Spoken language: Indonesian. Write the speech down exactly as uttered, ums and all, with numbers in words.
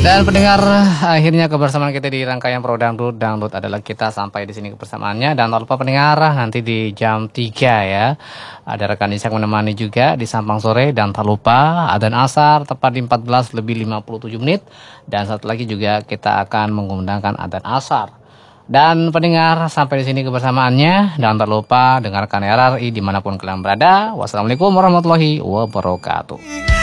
Dan pendengar, akhirnya kebersamaan kita di rangkaian Pro Dangdut. Dangdut adalah kita, sampai di sini kebersamaannya. Dan tak lupa pendengar, nanti di jam tiga ya, ada rekan Ishak menemani juga di Sampang Sore. Dan tak lupa adzan asar tepat di empat belas lebih lima puluh tujuh menit. Dan satu lagi juga kita akan mengundangkan adzan asar. Dan pendengar, sampai di sini kebersamaannya. Dan tak lupa dengarkan R R I dimanapun kalian berada. Wassalamualaikum warahmatullahi wabarakatuh.